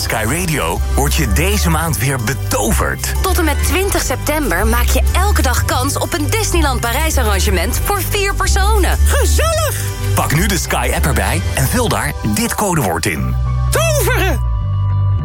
Sky Radio word je deze maand weer betoverd. Tot en met 20 september maak je elke dag kans op een Disneyland Parijs arrangement voor 4 personen. Gezellig! Pak nu de Sky app erbij en vul daar dit codewoord in. Toveren!